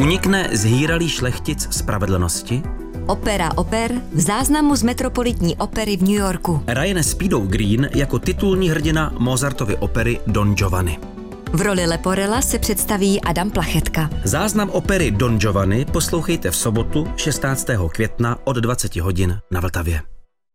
Unikne zhýralý šlechtic spravedlnosti? Opera oper v záznamu z Metropolitní opery v New Yorku. Ryan Speedo Green jako titulní hrdina Mozartovy opery Don Giovanni. V roli Leporella se představí Adam Plachetka. Záznam opery Don Giovanni poslouchejte v sobotu 16. května od 20 hodin na Vltavě.